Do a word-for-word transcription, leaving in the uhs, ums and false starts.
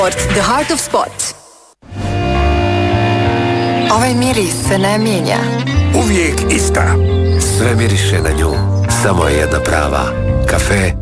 The Heart of Sport. Ovaj miris se ne mijenja. Uvijek ista. Sve miriše na nju. Samo je jedna prava. Kafe